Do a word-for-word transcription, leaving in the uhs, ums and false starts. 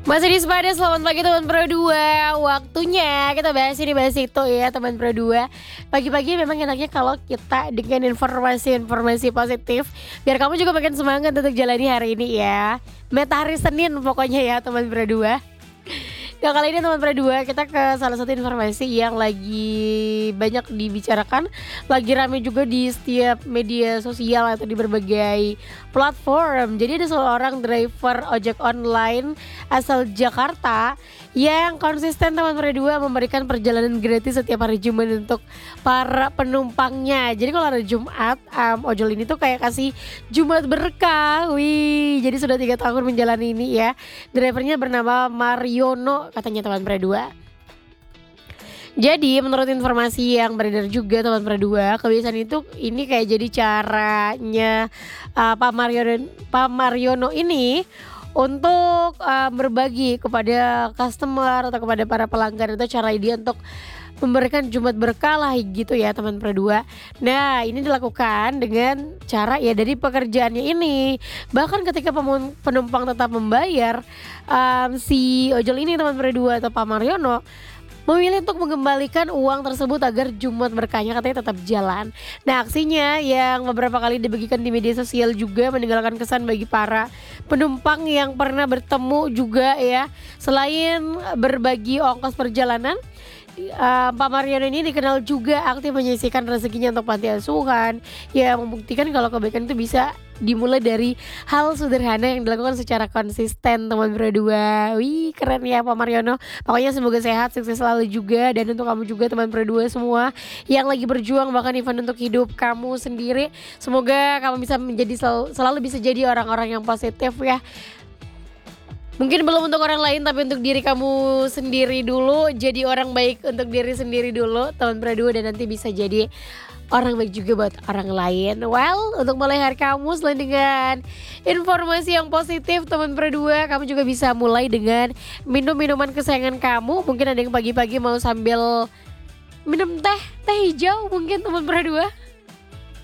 Masih di Sepada, selamat pagi teman Pro dua. Waktunya kita bahas ini bahas itu ya teman Pro dua. Pagi-pagi memang enaknya kalau kita dengan informasi-informasi positif, biar kamu juga makin semangat untuk jalani hari ini ya. Meta hari Senin pokoknya ya teman Pro dua. Nah kali ini teman Pro dua kita ke salah satu informasi yang lagi banyak dibicarakan, lagi rame juga di setiap media sosial atau di berbagai platform. Jadi ada seorang driver ojek online asal Jakarta yang konsisten teman Pro dua memberikan perjalanan gratis setiap hari Jumat untuk para penumpangnya. Jadi kalau hari Jumat um, ojol ini tuh kayak kasih Jumat berkah. Wih, jadi sudah tiga tahun menjalani ini ya. Drivernya bernama Mariono katanya teman Pro dua. Jadi menurut informasi yang beredar juga teman Pro dua, kebiasaan itu ini kayak jadi caranya uh, Pak Mariono Pak Mariono ini untuk uh, berbagi kepada customer atau kepada para pelanggan, itu cara dia untuk memberikan Jumat berkah lah gitu ya teman Pro dua. Nah ini dilakukan dengan cara ya dari pekerjaannya ini. Bahkan ketika penumpang tetap membayar, um, si ojol ini teman Pro dua atau Pak Mariono memilih untuk mengembalikan uang tersebut agar Jumat berkahnya katanya tetap jalan. Nah aksinya yang beberapa kali dibagikan di media sosial juga meninggalkan kesan bagi para penumpang yang pernah bertemu juga ya. Selain berbagi ongkos perjalanan, Uh, Pak Mariono ini dikenal juga aktif menyisihkan rezekinya untuk panti asuhan, ya membuktikan kalau kebaikan itu bisa dimulai dari hal sederhana yang dilakukan secara konsisten teman Pro dua. Wih keren ya Pak Mariono. Pokoknya semoga sehat, sukses selalu juga. Dan untuk kamu juga teman Pro dua semua yang lagi berjuang bahkan event untuk hidup kamu sendiri, semoga kamu bisa menjadi selalu, selalu bisa jadi orang-orang yang positif ya. Mungkin belum untuk orang lain, tapi untuk diri kamu sendiri dulu. Jadi orang baik untuk diri sendiri dulu teman Pro dua, dan nanti bisa jadi orang baik juga buat orang lain. Well, untuk mulai hari kamu selain dengan informasi yang positif teman Pro dua, kamu juga bisa mulai dengan minum minuman kesayangan kamu. Mungkin ada yang pagi-pagi mau sambil minum teh, teh hijau mungkin teman Pro dua.